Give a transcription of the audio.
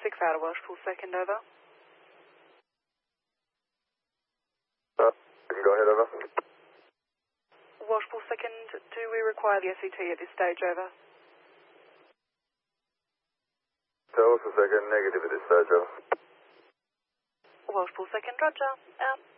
6 out of Welsh Pool second, over. You can go ahead, over. Welsh Pool second, do we require the SET at this stage, over? Tell us a second, negative at this stage, over. Welsh Pool second, roger, out.